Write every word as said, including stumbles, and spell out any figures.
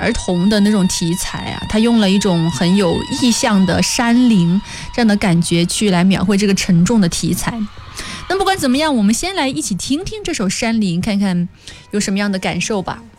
儿童的那种题材啊，他用了一种很有意象的山林这样的感觉去来描绘这个沉重的题材。那不管怎么样，我们先来一起听听这首《山林》，看看有什么样的感受吧。